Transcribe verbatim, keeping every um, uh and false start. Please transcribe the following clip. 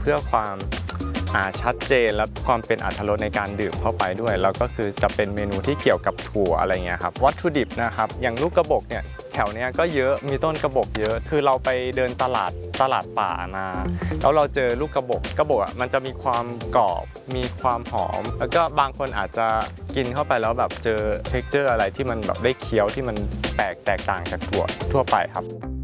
พื่อความชัดเจนและความเป็นอรรถรสในการดื่มเข้าไปด้วยแล้วก็คือจะเป็นเมนูที่เกี่ยวกับถั่วอะไรเงี้ยครับวัตถุดิบนะครับอย่างลูกกระบอกเนี่ยแถวเนี้ยก็เยอะมีต้นกระบอกเยอะคือเราไปเดินตลาดตลาดป่ามาแล้วเราเจอลูกกระบอกกระบอกอ่ะมันจะมีความกรอบมีความหอมแล้วก็บางคนอาจจะกินเข้าไปแล้วแบบเจอเท็กเจอร์อะไรที่มันแบบได้เคี้ยวที่มันแปลกแตกต่างจากถั่วทั่วไปครับ